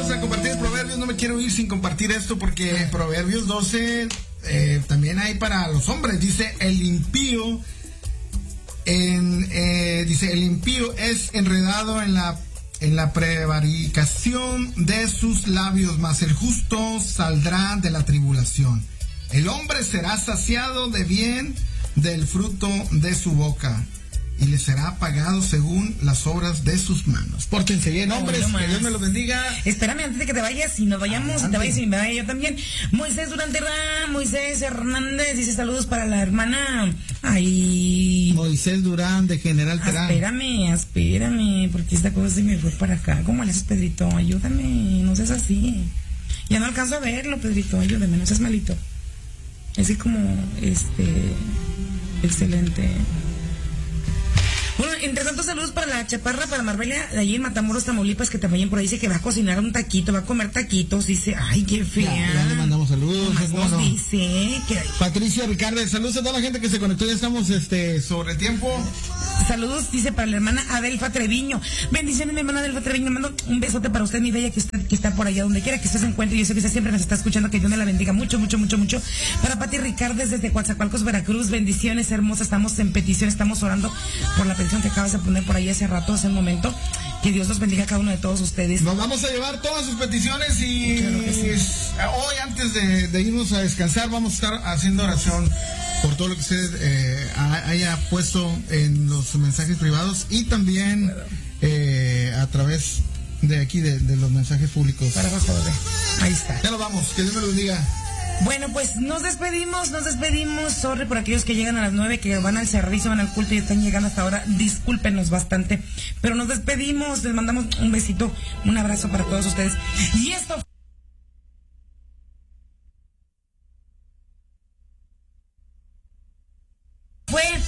vamos a compartir Proverbios. No me quiero ir sin compartir esto porque Proverbios 12 también hay para los hombres. Dice, el impío es enredado en la prevaricación de sus labios, mas el justo saldrá de la tribulación. El hombre será saciado de bien del fruto de su boca, y le será pagado según las obras de sus manos. Pórtense bien, hombres, que Dios me los bendiga. Espérame antes de que te vayas, si nos vayamos, si te vayas y me vaya yo también. Moisés Moisés Hernández dice saludos para la hermana. Ay. Moisés Durán de General Terán. Espérame, porque esta cosa se me fue para acá. ¿Cómo le haces, Pedrito? Ayúdame, no seas así. Ya no alcanzo a verlo, Pedrito, ayúdame, no seas malito. Así como, excelente. Bueno, entre tantos saludos para la chaparra, para Marbella, de allí en Matamoros, Tamaulipas, que también por ahí dice que va a cocinar un taquito, va a comer taquitos, dice, ay, qué fea. Ya le mandamos saludos. Nos dice que... Patricia Ricardo, saludos a toda la gente que se conectó, ya estamos sobre tiempo. Saludos, dice, para la hermana Adelfa Treviño. Bendiciones, mi hermana Adelfa Treviño. Mando un besote para usted, mi bella, que está por allá, donde quiera que usted se encuentre. Yo sé que usted siempre nos está escuchando, que Dios me la bendiga mucho. Para Pati Ricardes, desde Coatzacoalcos, Veracruz. Bendiciones, hermosas. Estamos en petición, estamos orando por la petición que acabas de poner por ahí hace rato, hace un momento. Que Dios los bendiga a cada uno de todos ustedes. Nos vamos a llevar todas sus peticiones y claro que sí. Hoy, antes de irnos a descansar, vamos a estar haciendo oración por todo lo que usted haya puesto en los mensajes privados y también a través de aquí de los mensajes públicos. Para abajo, ahí está. Ya nos vamos, que Dios me lo bendiga. Bueno, pues nos despedimos. Sorry por aquellos que llegan a las 9, que van al servicio, van al culto y están llegando hasta ahora. Discúlpenos bastante, pero nos despedimos. Les mandamos un besito, un abrazo para todos ustedes. Y esto